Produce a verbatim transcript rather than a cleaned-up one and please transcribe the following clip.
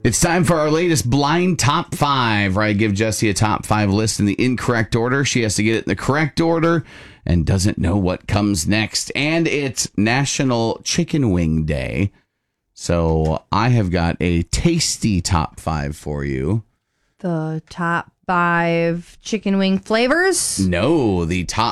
It's time for our latest blind top five, where I give Jessie a top five list in the incorrect order. She has to get it in the correct order and doesn't know what comes next. And it's National Chicken Wing Day. So I have got a tasty top five for you. The top five chicken wing flavors? No, the top